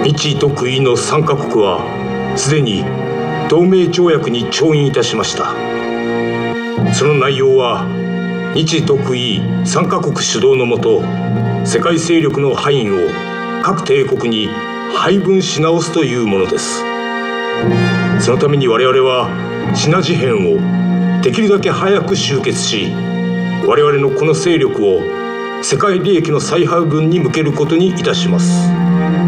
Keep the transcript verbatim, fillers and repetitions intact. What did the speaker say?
日独伊のさんカ国はすでに同盟条約に調印いたしました。その内容は日独伊さんカ国主導のもと、世界勢力の範囲を各帝国に配分し直すというものです。そのために我々はシナ事変をできるだけ早く終結し、我々のこの勢力を世界利益の再配分に向けることにいたします。